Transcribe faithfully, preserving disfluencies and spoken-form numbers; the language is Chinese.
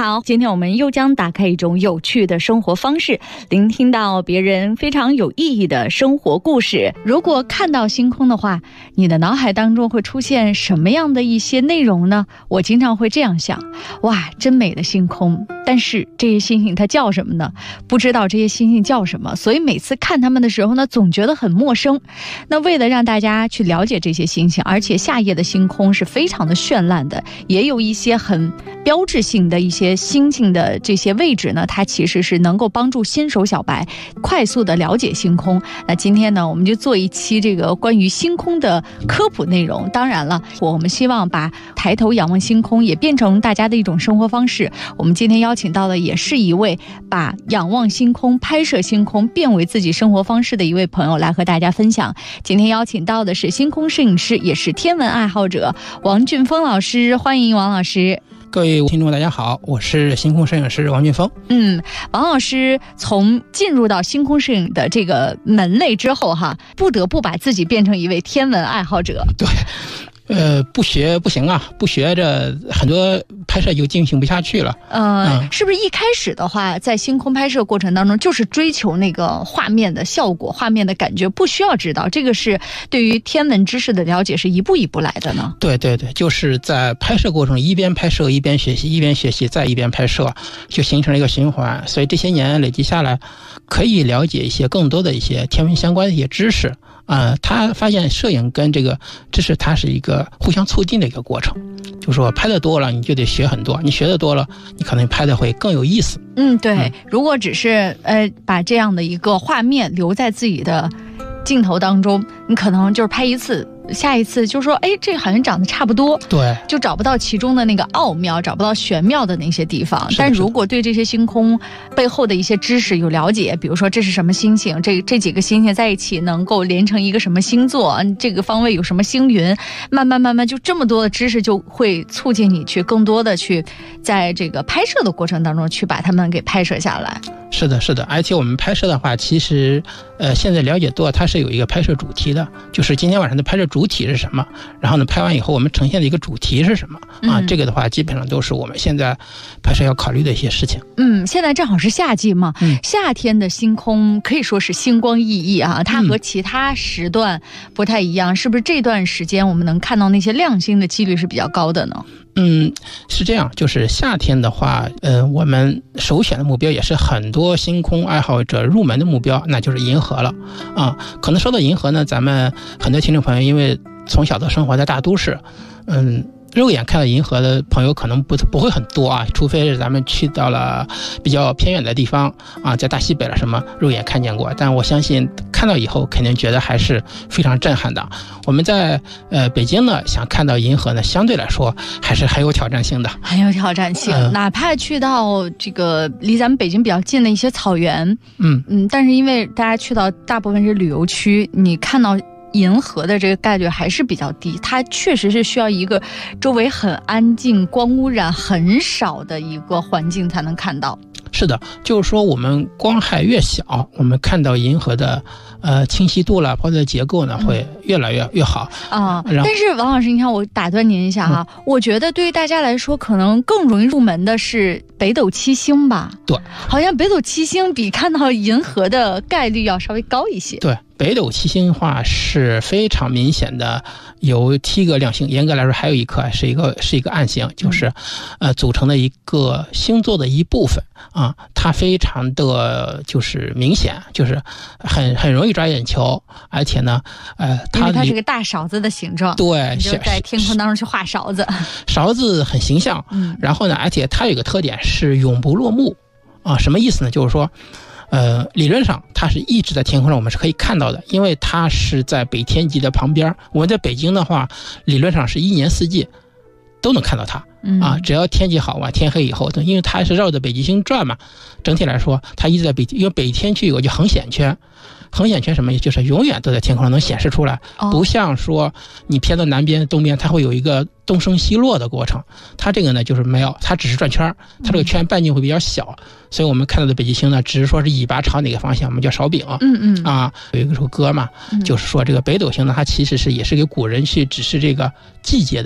好，今天我们又将打开一种有趣的生活方式，聆听到别人非常有意义的生活故事。如果看到星空的话，你的脑海当中会出现什么样的一些内容呢？我经常会这样想，哇，真美的星空，但是这些星星它叫什么呢？不知道这些星星叫什么，所以每次看它们的时候呢，总觉得很陌生。那为了让大家去了解这些星星，而且夏夜的星空是非常的绚烂的，也有一些很标志性的一些星星的这些位置呢，它其实是能够帮助新手小白快速的了解星空。那今天呢，我们就做一期这个关于星空的科普内容。当然了，我们希望把抬头仰望星空也变成大家的一种生活方式。我们今天邀请到的也是一位把仰望星空、拍摄星空变为自己生活方式的一位朋友，来和大家分享。今天邀请到的是星空摄影师，也是天文爱好者王俊峰老师，欢迎王老师。 各位听众大家好，我是星空摄影师王俊峰。 嗯，王老师从进入到星空摄影的这个门类之后哈，不得不把自己变成一位天文爱好者。 对，呃，不学不行啊，不学着很多拍摄就进行不下去了。 呃、嗯，是不是一开始的话，在星空拍摄过程当中，就是追求那个画面的效果、画面的感觉，不需要知道这个是对于天文知识的了解是一步一步来的呢？ 对对对，就是在拍摄过程一边拍摄一边学习，一边学习再一边拍摄，就形成了一个循环。所以这些年累积下来，可以了解一些更多的一些天文相关的一些知识。啊、呃，他发现摄影跟这个知识它是一个互相促进的一个过程，就是说拍的多了你就得学很多，你学的多了你可能拍的会更有意思。 嗯，对，嗯、如果只是呃把这样的一个画面留在自己的镜头当中，你可能就是拍一次，下一次就说哎，这好像长得差不多， 对， 就找不到其中的那个奥妙，找不到玄妙的那些地方。但如果对这些星空背后的一些知识有了解，比如说这是什么星星，这这几个星星在一起能够连成一个什么星座，这个方位有什么星云，慢慢慢慢就这么多的知识就会促进你去更多的去在这个拍摄的过程当中去把它们给拍摄下来。 是的，是的，而且我们拍摄的话，其实呃现在了解多，它是有一个拍摄主题的，就是今天晚上的拍摄主体是什么，然后呢拍完以后我们呈现的一个主题是什么啊、嗯？这个的话基本上都是我们现在拍摄要考虑的一些事情。 嗯，现在正好是夏季嘛，嗯、夏天的星空可以说是星光熠熠啊，它和其他时段不太一样，嗯、是不是这段时间我们能看到那些亮星的几率是比较高的呢？ 嗯，是这样，就是夏天的话，呃，我们首选的目标也是很多星空爱好者入门的目标，那就是银河了啊。可能说到银河呢，咱们很多听众朋友因为从小都生活在大都市，嗯。肉眼看到银河的朋友可能不不会很多啊，除非是咱们去到了比较偏远的地方啊，在大西北了什么肉眼看见过，但我相信看到以后肯定觉得还是非常震撼的。我们在呃北京呢，想看到银河呢，相对来说还是很有挑战性的， 很有挑战性。呃、哪怕去到这个离咱们北京比较近的一些草原，嗯嗯，但是因为大家去到大部分是旅游区，你看到银河的这个概率还是比较低，它确实是需要一个周围很安静、光污染很少的一个环境才能看到。 是的，就是说我们光害越小，我们看到银河的呃清晰度了，或者结构呢会越来越越好啊、嗯。但是王老师，你看我打断您一下哈、嗯，我觉得对于大家来说，可能更容易入门的是北斗七星吧？ 对， 好像北斗七星比看到银河的概率要稍微高一些。 对。北斗七星的话是非常明显的，有七个亮星，严格来说还有一颗是一个是一个暗星，就是，呃，组成的一个星座的一部分啊，它非常的就是明显，就是很很容易抓眼球，而且呢，呃， 它它是个大勺子的形状， 对， 你就在天空当中去画勺子， 勺子很形象，嗯，然后呢，而且它有一个特点是永不落幕啊，什么意思呢？就是说。呃，理论上它是一直在天空上，我们是可以看到的，因为它是在北天极的旁边。我们在北京的话，理论上是一年四季都能看到它啊，只要天气好啊，天黑以后，因为它是绕着北极星转嘛。整体来说，它一直在北，因为北天区有个叫恒显圈。恒显圈什么意思？就是永远都在天空上能显示出来，不像说你偏到南边、东边，它会有一个东升西落的过程。它这个呢就是没有，它只是转圈，它这个圈半径会比较小，所以我们看到的北极星呢，只是说是尾巴朝哪个方向，我们叫勺柄。嗯嗯啊，有一个首歌嘛，就是说这个北斗星呢，它其实是也是给古人去指示这个季节的。